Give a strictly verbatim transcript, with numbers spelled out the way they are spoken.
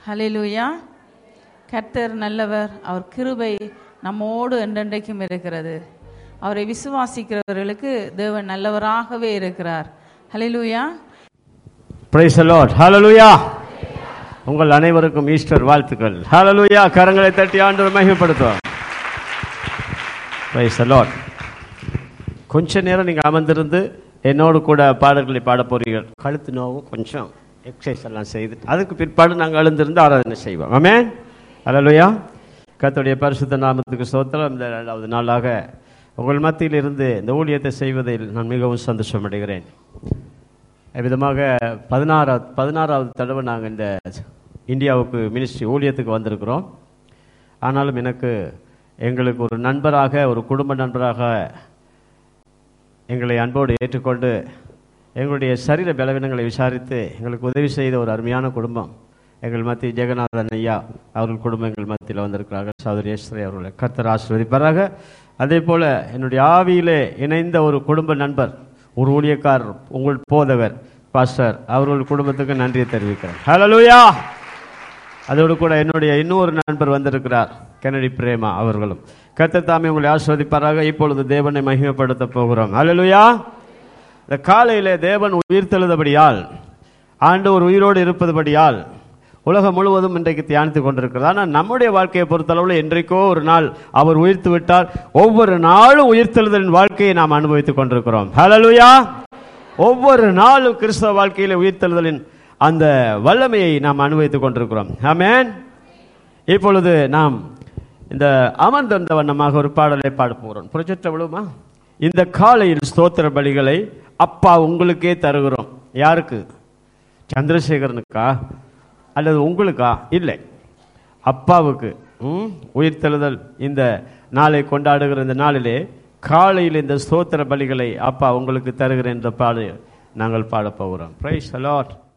ஹல்லேலூயா. கர்த்தர் நல்லவர், அவர் கிருபை நம்மோடு என்றென்றைக்கும் இருக்கிறது. அவரை விசுவாசிக்கிறவர்களுக்கு தேவன் நல்லவராகவே இருக்கிறார். ஹல்லேலூயா. Praise the Lord. ஹல்லேலூயா. உங்கள் அனைவருக்கும் ஈஸ்டர் வாழ்த்துக்கள். ஹல்லேலூயா. கரங்களை தட்டி ஆண்டவரை மகிமைப்படுத்துவோம். Praise the Lord. கொஞ்ச நேரம் நீங்கள் அமர்ந்திருந்து என்னோடு கூட பாடல்களை பாட போறீர்கள். கழுத்து நோவும் கொஞ்சம் எக்ஸசைஸ் எல்லாம் செய்து அதுக்கு பிற்பாடு நாங்கள் எழுந்திருந்து ஆராதனை செய்வோம். ஆமென். ஹல்லேலூயா. கர்த்தருடைய பரிசுத்த நாமத்துக்கு ஸ்தோத்திரம். இந்த இரண்டாவது நாளாக உங்கள் மத்தியில் இருந்து இந்த ஊழியத்தை செய்வதில் நான் மிகவும் சந்தோஷம் அடைகிறேன். விதமாக பதினாறாவது பதினாறாவது தடவை நாங்கள் இந்த இந்தியாவுக்கு மினிஸ்ட்ரி ஊழியத்துக்கு வந்திருக்கிறோம். ஆனாலும் எனக்கு எங்களுக்கு ஒரு நண்பராக, ஒரு குடும்ப நண்பராக எங்களை அன்போடு ஏற்றுக்கொண்டு எங்களுடைய சரீர பலவீனங்களை விசாரித்து எங்களுக்கு உதவி செய்த ஒரு அருமையான குடும்பம் எங்கள் மத்திய ஜெகநாதன் ஐயா அவர்கள் குடும்பம் எங்கள் மத்தியில் வந்திருக்கிறார்கள். சகோதரி ஈஸ்வரி அவர்களை கர்த்தர் ஆசீர்வதிப்பாராக. அதே போல் என்னுடைய ஆவியிலே இணைந்த ஒரு குடும்ப நண்பர், ஒரு ஊழியக்காரர், உங்கள் போதவர் பாஸ்டர் அவர்கள் குடும்பத்துக்கு நன்றியை தெரிவிக்கிறேன். ஹல்லேலூயா. அதோடு கூட என்னுடைய இன்னொரு நண்பர் வந்திருக்கிறார், கெனடி பிரேமா அவர்களும். கர்த்தர் தாமே உங்களை ஆசீர்வதிப்பாராக. இப்பொழுது தேவனை மகிமைப்படுத்த போகிறோம். ஹல்லேலூயா. இந்த காலையிலே தேவன் உயிர்த்தெழுந்தபடியால், ஆண்டவர் உயிரோடு இருப்பதுபடியால் உலகம் முழுவதும் இன்றைக்கு தியானித்துக் கொண்டிருக்கிறது. ஆனால் நம்முடைய வாழ்க்கையை பொறுத்தளவில் என்றைக்கோ ஒரு நாள் அவர் உயிர்த்து விட்டார். ஒவ்வொரு நாளும் உயிர்த்தெழுதலின் வாழ்க்கையை நாம் அனுபவித்துக் கொண்டிருக்கிறோம். ஹல்லேலூயா. ஒவ்வொரு நாளும் கிறிஸ்தவ வாழ்க்கையில உயிர்த்தெழுதலின் அந்த வல்லமையை நாம் அனுபவித்துக் கொண்டிருக்கிறோம். ஆமென். இப்பொழுது நாம் இந்த அமர்ந்த வண்ணமாக ஒரு பாடலை பாட போகிறோம். ப்ரொஜெக்ட் எவ்வளவுமா? இந்த காலையில் ஸ்தோத்திர பலிகளை அப்பா உங்களுக்கே தருகிறோம். யாருக்கு? சந்திரசேகரனுக்கா அல்லது உங்களுக்கா? இல்லை, அப்பாவுக்கு. உயிர்த்தெழுதல் இந்த நாளை கொண்டாடுகிற இந்த நாளிலே காலையில் இந்த ஸ்தோத்திர பலிகளை அப்பா உங்களுக்கு தருகிறேன் என்ற பாடு நாங்கள் பாட போகிறோம். Praise the Lord.